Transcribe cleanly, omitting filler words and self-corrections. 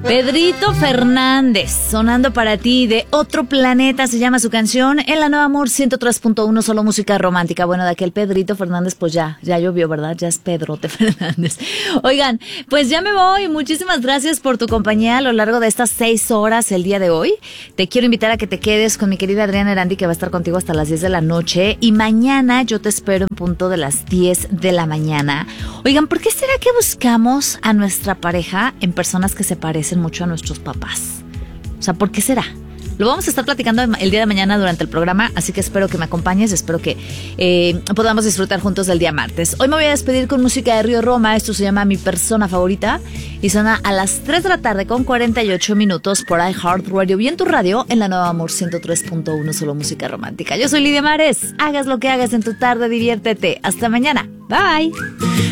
Pedrito Fernández, sonando para ti, de Otro Planeta se llama su canción, en la Nueva Amor 103.1, solo música romántica. Bueno, de aquel Pedrito Fernández, pues ya llovió, ¿verdad? Ya es Pedrote Fernández. Oigan, pues ya me voy. Muchísimas gracias por tu compañía a lo largo de estas 6 horas el día de hoy. Te quiero invitar a que te quedes con mi querida Adriana Erandi, que va a estar contigo hasta las 10 de la noche. Y mañana yo te espero en punto de las 10 de la mañana. Oigan, ¿por qué será que buscamos a nuestra pareja en personas que se parecen mucho a nuestros papás? O sea, ¿por qué será? Lo vamos a estar platicando el día de mañana durante el programa, así que espero que me acompañes, espero que podamos disfrutar juntos del día martes. Hoy me voy a despedir con música de Río Roma, esto se llama Mi Persona Favorita y suena a las 3 de la tarde con 48 minutos por iHeartRadio y en tu radio en la Nueva Amor 103.1, solo música romántica. Yo soy Lidia Mares, hagas lo que hagas en tu tarde, diviértete. Hasta mañana, bye.